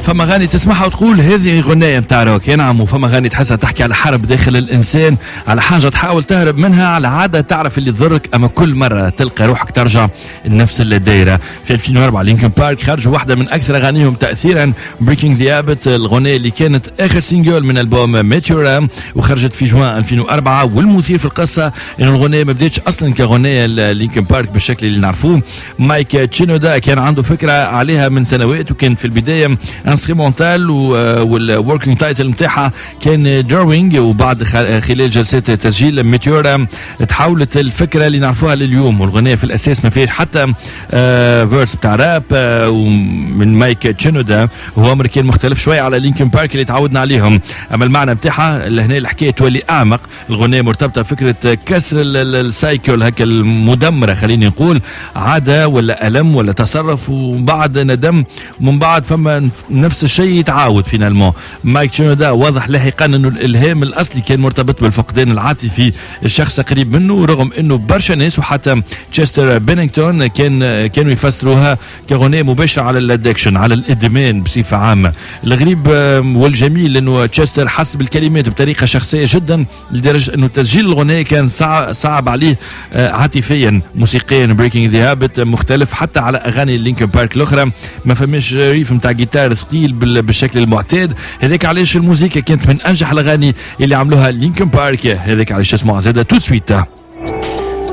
فما غاني تسمعها وتقول هذه غناية متاع روك. نعم. وفما غاني تحسها تحكي على حرب داخل الإنسان، على حاجة تحاول تهرب منها، على عادة تعرف اللي تضرك، أما كل مرة تلقى روحك ترجع لنفس الدائرة. في 2004 لينكن بارك خرجوا واحدة من أكثر أغانيهم تأثيرا، بريكينج ذا هابت، الغناية اللي كانت آخر سينجل من ألبوم ميتيورا وخرجت في جوان 2004. والمثير في القصة إن الغناية ما بديتش أصلا كغناية لينكن بارك بالشكل اللي نعرفوه. مايك تشينودا كان عنده فكرة عليها من سنوات، وكان في البداية انسترومنتال والوركينج تايتل نتاعها كان داروينج. وبعد خلال جلسات تسجيل ميتيورا تحولت الفكرة اللي نعرفوها لليوم، والغناية في الأساس ما فيش حتى فيرس بتاع راب من مايك تشينودا، هو أمر كان مختلف شوية على لينكن بارك اللي تعودنا عليهم. أما المعنى بتاعها لهنا الحكاية تولي أعمق. الغناية مرتبطة بفكرة كسر السايكل هكا المدمرة، خليني نقول عادة ولا ألم ولا تصرف وبعد ندم، ومن بعد فما نفس الشيء يتعاود فينالمون. مايك تشينودا واضح لاحقا انه الالهام الاصلي كان مرتبط بالفقدان العاطفي الشخص قريب منه، رغم انه برشا ناس وحتى تشستر بينينغتون كانوا يفسروها كغناية مباشرة على الادكشن، على الادمان بصفة عامة. الغريب والجميل انه تشستر حس بالكلمات بطريقة شخصية جدا، لدرجة انه تسجيل الغناية كان صعب عليه عاطفيا. موسيقيا بريكينج ذا هابت مختلف حتى على اغاني لينكن بارك الاخرى، ما فماش ريف نتاع جيتار ثقيل بالشكل المعتاد. هذاك علاش الموسيقى كانت من انجح الاغاني اللي عملوها لينكن بارك، هذاك علاش اسمعوا زاده تو سويت.